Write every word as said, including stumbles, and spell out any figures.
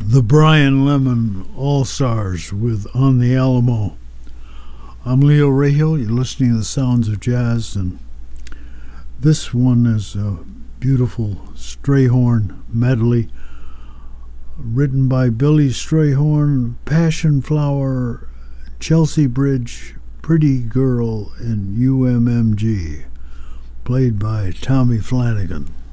The Brian Lemon All-Stars with On the Alamo. I'm Leo Rahal. You're listening to the Sounds of Jazz, and this one is a beautiful Strayhorn medley written by Billy Strayhorn, Passion Flower, Chelsea Bridge, Pretty Girl, and U M M G, played by Tommy Flanagan.